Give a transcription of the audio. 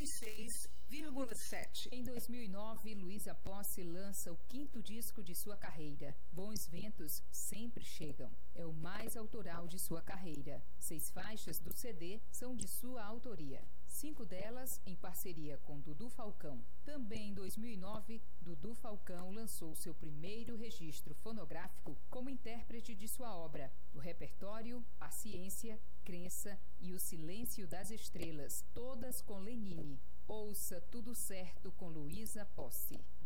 96,7. Em 2009, Luísa Posse lança o 5º disco de sua carreira. Bons Ventos Sempre Chegam. É o mais autoral de sua carreira. 6 faixas do CD são de sua autoria. 5 delas em parceria com Dudu Falcão. Também em 2009, Dudu Falcão lançou seu primeiro registro fonográfico como intérprete de sua obra, o repertório Paciência, Crença e O Silêncio das Estrelas, todas com Lenine. Ouça Tudo Certo com Luísa Posse.